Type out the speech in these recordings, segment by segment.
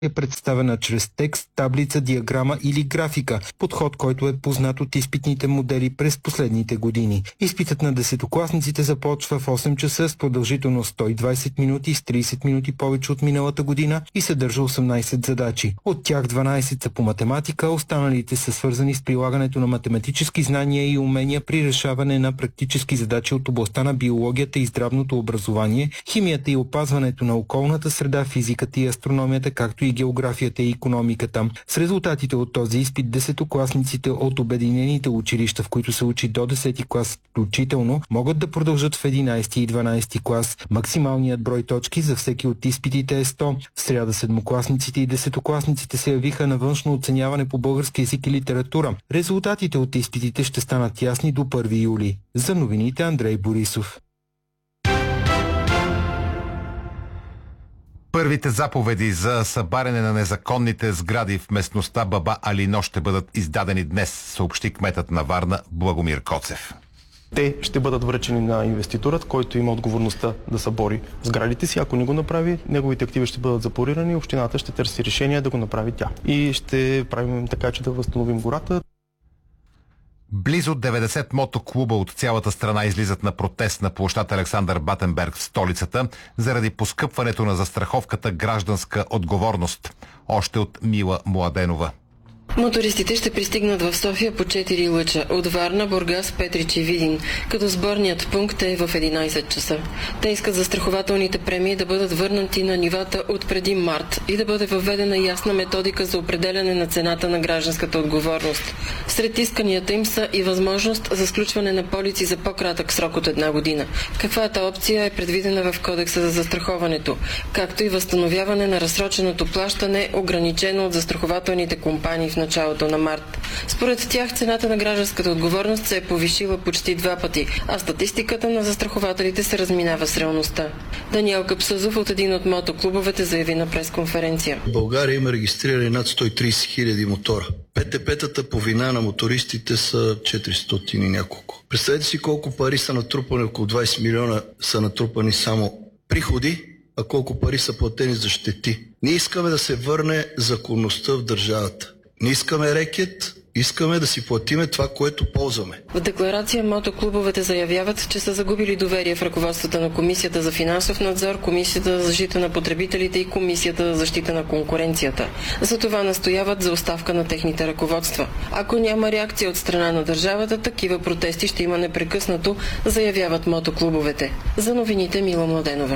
е представена чрез текст, таблица, диаграма или графика, подход, който е познат от изпитните модели през последните години. Изпитът на десетокласниците започва в 8 часа с продължителност 120 минути с 30 минути повече от миналата година и съдържа 18 задачи. От тях 12 са по математика, останалите са свързани с прилагането на математически знания и умения при решаване на практически задачи от областта на биологията и здравното образование, химията и опазването на околната среда, физиката и астрономията, както и географията и икономиката. С резултатите от този изпит десетокласниците от обединените училища, в които се учи до 10 клас включително, могат да продължат в 11 и 12 клас. Максималният брой точки за всеки от изпитите е 100. В сряда седмокласниците и десетокласниците се явиха на външно оценяване по български език и литература. Резултатите от изпитите ще станат ясни до 1 юли. За новините Андрей Борисов. Първите заповеди за събаряне на незаконните сгради в местността Баба Алино ще бъдат издадени днес, съобщи кметът на Варна Благомир Коцев. Те ще бъдат връчени на инвеститорът, който има отговорността да събори сградите си. Ако не го направи, неговите активи ще бъдат запорирани и общината ще търси решение да го направи тя. И ще правим така, че да възстановим гората. Близо 90 мотоклуба от цялата страна излизат на протест на площад Александър Батенберг в столицата заради поскъпването на застраховката гражданска отговорност. Още от Мила Младенова. Мотористите ще пристигнат в София по 4 лъча от Варна, Бургас, Петрич и Видин, като сборният пункт е в 11 часа. Те искат застрахователните премии да бъдат върнати на нивата от преди март и да бъде въведена ясна методика за определяне на цената на гражданската отговорност. Сред исканията им са и възможност за сключване на полици за по-кратък срок от 1 година. Каквато опция е предвидена в Кодекса за застраховането, както и възстановяване на разсроченото плащане, ограничено от застрахователните компании в началото на март. Според тях цената на гражданската отговорност се е повишила почти 2 пъти, а статистиката на застрахователите се разминава с реалността. Даниел Капсазов от един от мотоклубовете заяви на пресконференция. В България има регистрирани над 130 хиляди мотора. ПТП-тата по вина на мотористите са 400 и няколко. Представете си колко пари са натрупани, около 20 милиона са натрупани само приходи, а колко пари са платени за щети. Ние искаме да се върне законността в държавата. Не искаме рекет, искаме да си платиме това, което ползваме. В декларация мотоклубовете заявяват, че са загубили доверие в ръководствата на Комисията за финансов надзор, Комисията за защита на потребителите и Комисията за защита на конкуренцията. Затова настояват за оставка на техните ръководства. Ако няма реакция от страна на държавата, такива протести ще има непрекъснато, заявяват мотоклубовете. За новините Мила Младенова.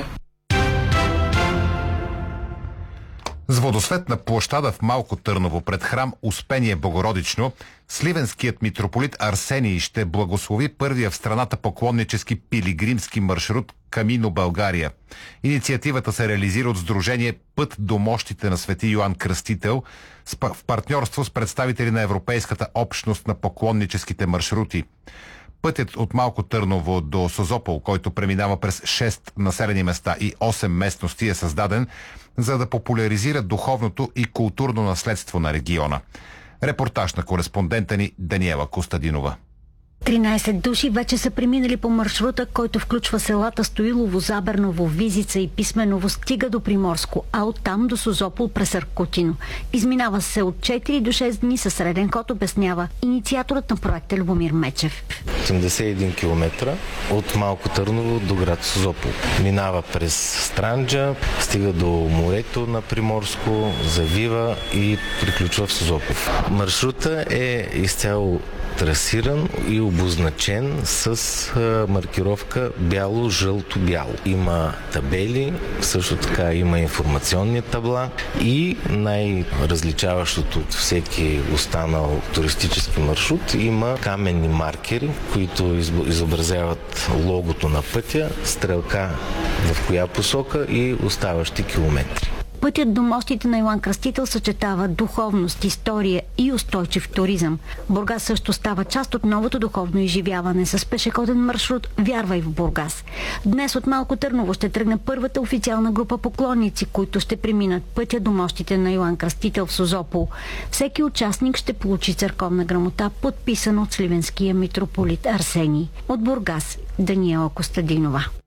С водосвет на площада в Малко Търново пред храм Успение Богородично, сливенският митрополит Арсений ще благослови първия в страната поклоннически пилигримски маршрут Камино България. Инициативата се реализира от Сдружение Път до мощите на Свети Йоан Кръстител в партньорство с представители на Европейската общност на поклонническите маршрути. Пътят от Малко Търново до Созопол, който преминава през 6 населени места и 8 местности, е създаден за да популяризира духовното и културно наследство на региона. Репортаж на кореспондента ни Даниела Костадинова. 13 души вече са преминали по маршрута, който включва селата Стоилово, Заберново, Визица и Писменово, стига до Приморско, а оттам до Созопол през Аркутино. Изминава се от 4 до 6 дни със среден ход, обяснява инициаторът на проекта Любомир Мечев. 81 км от Малко Търново до град Созопол. Минава през Странджа, стига до морето на Приморско, завива и приключва в Созопол. Маршрута е изцяло трасиран и обозначен с маркировка бяло-жълто-бяло. Има табели, също така има информационни табла и най-различаващото от всеки останал туристически маршрут има каменни маркери, които изобразяват логото на пътя, стрелка в коя посока и оставащи километри. Пътят до мостите на Йоан Кръстител съчетава духовност, история и устойчив туризъм. Бургас също става част от новото духовно изживяване с пешеходен маршрут "Вярвай в Бургас". Днес от Малко Търново ще тръгне първата официална група поклонници, които ще преминат пътя до мощите на Йоан Кръстител в Созопол. Всеки участник ще получи църковна грамота, подписана от сливенския митрополит Арсений. От Бургас Даниела Костадинова.